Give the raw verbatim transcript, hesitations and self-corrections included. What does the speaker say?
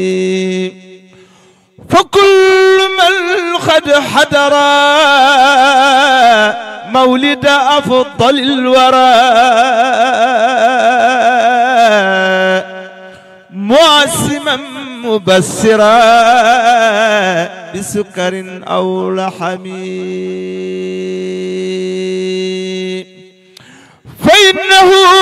فكل من قد حضر مولد أفضل الورى معصما مبسرا بسكر أو لحم فإنه